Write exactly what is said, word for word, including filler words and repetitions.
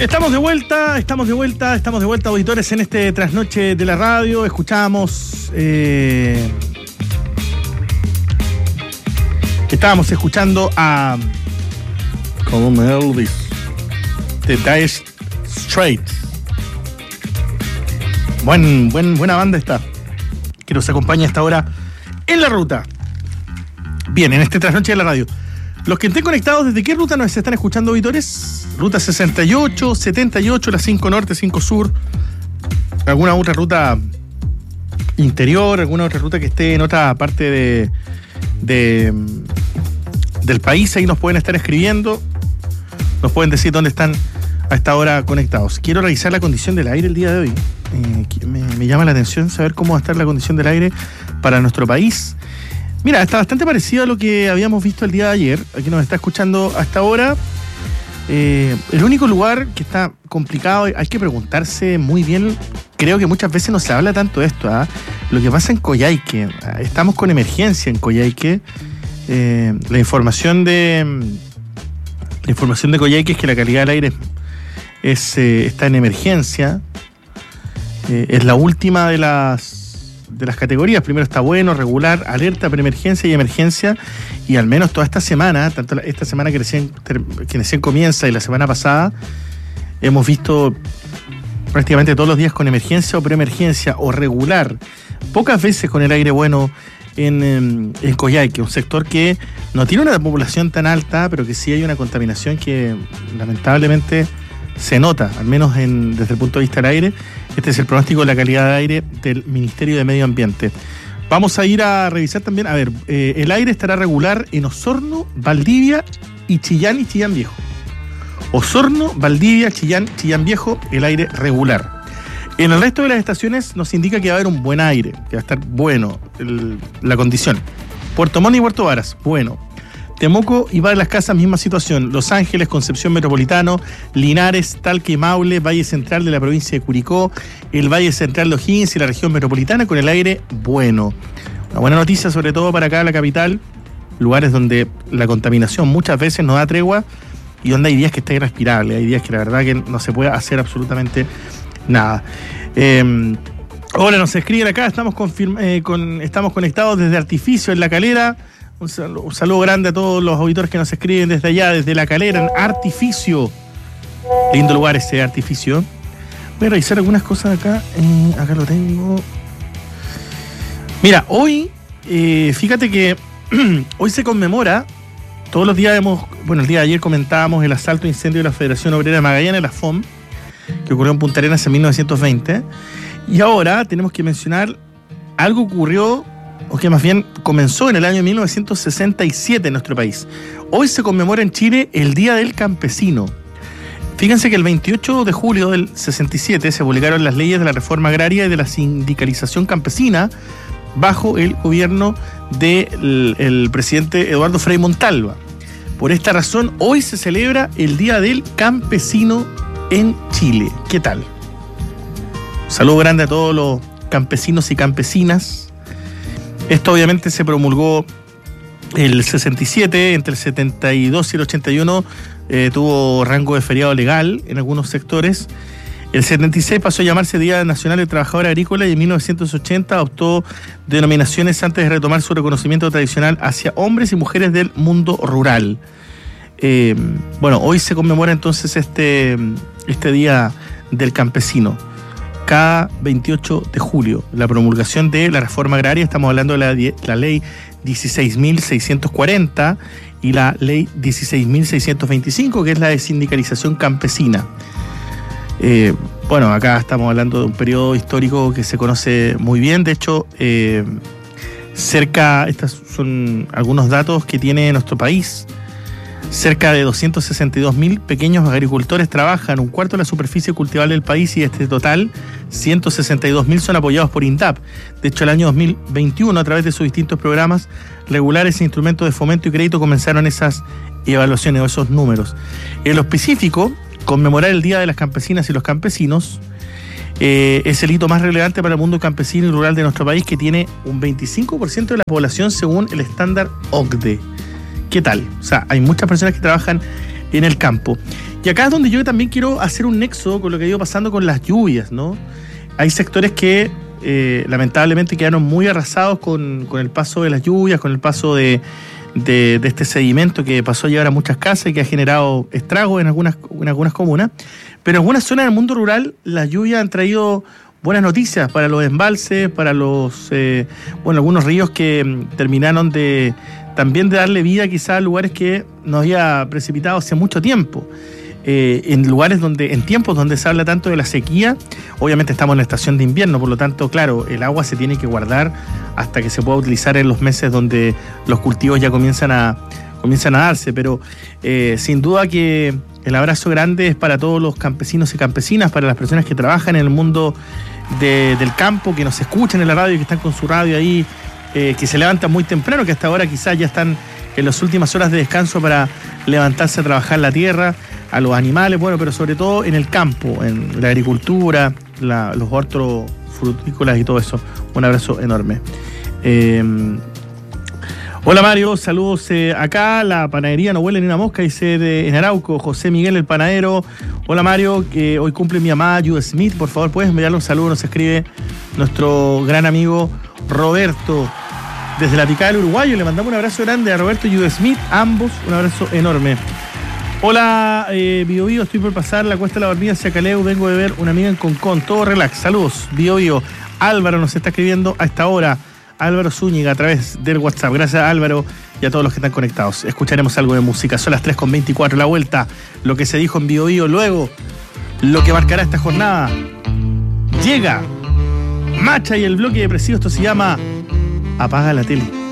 Estamos de vuelta, estamos de vuelta, estamos de vuelta, auditores, en este trasnoche de la radio. Escuchamos... Eh, estábamos escuchando a... como Elvis, de Dire Straits. Buen, buen, buena banda esta, que nos acompaña hasta ahora en la ruta. Bien, en este trasnoche de la radio. Los que estén conectados, ¿desde qué ruta nos están escuchando, auditores? Ruta sesenta y ocho, setenta y ocho, la cinco Norte, cinco Sur. ¿Alguna otra ruta interior? ¿Alguna otra ruta que esté en otra parte de, de del país? Ahí nos pueden estar escribiendo. Nos pueden decir dónde están a esta hora conectados. Quiero revisar la condición del aire el día de hoy. Eh, me, me llama la atención saber cómo va a estar la condición del aire para nuestro país. Mira, está bastante parecido a lo que habíamos visto el día de ayer. Aquí nos está escuchando hasta ahora. Eh, el único lugar que está complicado, hay que preguntarse muy bien. Creo que muchas veces no se habla tanto de esto, ¿eh? Lo que pasa en Coyhaique. Estamos con emergencia en Coyhaique. Eh, la información de la información de Coyhaique es que la calidad del aire es, eh, está en emergencia. Eh, es la última de las de las categorías. Primero está bueno, regular, alerta, preemergencia y emergencia. Y al menos toda esta semana, tanto esta semana que recién, que recién comienza y la semana pasada, hemos visto prácticamente todos los días con emergencia o preemergencia o regular. Pocas veces con el aire bueno en, en, en Coyhaique, un sector que no tiene una población tan alta, pero que sí hay una contaminación que lamentablemente se nota, al menos en, desde el punto de vista del aire. Este es el pronóstico de la calidad de aire del Ministerio de Medio Ambiente. Vamos a ir a revisar también, a ver, eh, el aire estará regular en Osorno, Valdivia y Chillán y Chillán Viejo. Osorno, Valdivia, Chillán, Chillán Viejo, el aire regular. En el resto de las estaciones nos indica que va a haber un buen aire, que va a estar bueno el, la condición. Puerto Montt y Puerto Varas, bueno. Temuco y Valle de las Casas, misma situación. Los Ángeles, Concepción Metropolitano, Linares, Talca y Maule, Valle Central de la provincia de Curicó, el Valle Central de O'Higgins y la región metropolitana con el aire bueno. Una buena noticia sobre todo para acá, la capital, lugares donde la contaminación muchas veces no da tregua y donde hay días que está irrespirable, hay días que la verdad que no se puede hacer absolutamente nada. Eh, hola, nos escriben acá, estamos, confirma, eh, con, estamos conectados desde Artificio en La Calera. Un saludo, un saludo grande a todos los auditores que nos escriben desde allá, desde La Calera, en Artificio. Lindo lugar ese Artificio. Voy a revisar algunas cosas acá. Eh, acá lo tengo. Mira, hoy, eh, fíjate que hoy se conmemora, todos los días hemos, bueno, el día de ayer comentábamos el asalto e incendio de la Federación Obrera de Magallanes, la F O M, que ocurrió en Punta Arenas en mil novecientos veinte. Y ahora tenemos que mencionar algo que ocurrió, o que más bien comenzó en el año mil novecientos sesenta y siete en nuestro país. Hoy se conmemora en Chile el Día del Campesino. Fíjense que el veintiocho de julio del sesenta y siete se publicaron las leyes de la reforma agraria y de la sindicalización campesina bajo el gobierno del el presidente Eduardo Frei Montalva. Por esta razón, hoy se celebra el Día del Campesino en Chile. ¿Qué tal? Un saludo grande a todos los campesinos y campesinas. Esto obviamente se promulgó el sesenta y siete, entre el setenta y dos y el ochenta y uno eh, tuvo rango de feriado legal en algunos sectores. El setenta y seis pasó a llamarse Día Nacional del Trabajador Agrícola y en mil novecientos ochenta adoptó denominaciones antes de retomar su reconocimiento tradicional hacia hombres y mujeres del mundo rural. Eh, bueno, hoy se conmemora entonces este, este Día del Campesino. Cada veintiocho de julio, la promulgación de la reforma agraria, estamos hablando de la, la ley dieciséis mil seiscientos cuarenta y la ley dieciséis mil seiscientos veinticinco, que es la de sindicalización campesina. Eh, bueno, acá estamos hablando de un periodo histórico que se conoce muy bien. De hecho, eh, cerca, estos son algunos datos que tiene nuestro país. Cerca de doscientos sesenta y dos mil pequeños agricultores trabajan, un cuarto de la superficie cultivable del país, y de este total, ciento sesenta y dos mil son apoyados por INDAP. De hecho, el año dos mil veintiuno, a través de sus distintos programas regulares e instrumentos de fomento y crédito, comenzaron esas evaluaciones o esos números. En lo específico, conmemorar el Día de las Campesinas y los Campesinos eh, es el hito más relevante para el mundo campesino y rural de nuestro país, que tiene un veinticinco por ciento de la población según el estándar O C D E. ¿Qué tal? O sea, hay muchas personas que trabajan en el campo. Y acá es donde yo también quiero hacer un nexo con lo que ha ido pasando con las lluvias, ¿no? Hay sectores que eh, lamentablemente quedaron muy arrasados con, con el paso de las lluvias, con el paso de, de, de este sedimento que pasó a llegar a muchas casas y que ha generado estragos en algunas, en algunas comunas. Pero en algunas zonas del mundo rural las lluvias han traído buenas noticias para los embalses, para los eh, bueno, algunos ríos que mm, terminaron de también de darle vida quizás a lugares que no había precipitado hace mucho tiempo. Eh, en lugares donde, en tiempos donde se habla tanto de la sequía, obviamente estamos en la estación de invierno, por lo tanto, claro, el agua se tiene que guardar hasta que se pueda utilizar en los meses donde los cultivos ya comienzan a, comienzan a darse, pero eh, sin duda que el abrazo grande es para todos los campesinos y campesinas, para las personas que trabajan en el mundo de, del campo, que nos escuchan en la radio, que están con su radio ahí, eh, que se levantan muy temprano, que hasta ahora quizás ya están en las últimas horas de descanso para levantarse a trabajar la tierra, a los animales, bueno, pero sobre todo en el campo, en la agricultura, la, los hortos frutícolas y todo eso. Un abrazo enorme. Eh, hola Mario, saludos eh, acá, la panadería no huele ni una mosca, dice de, en Arauco, José Miguel el panadero. Hola Mario, que hoy cumple mi mamá Jude Smith, por favor puedes enviarle un saludo, nos escribe nuestro gran amigo Roberto. Desde la picada del Uruguayo, le mandamos un abrazo grande a Roberto y Jude Smith, ambos, un abrazo enorme. Hola, eh, Bio Bio, estoy por pasar la Cuesta de la Barbilla hacia Caleu, vengo de ver una amiga en Concón, todo relax, saludos, Bio Bio. Álvaro nos está escribiendo a esta hora, Álvaro Zúñiga a través del WhatsApp, gracias a Álvaro y a todos los que están conectados. Escucharemos algo de música, son las tres con veinticuatro, la vuelta, lo que se dijo en Bio Bio, luego lo que marcará esta jornada. Llega Macha y el bloque depresivo, esto se llama Apaga la Tele.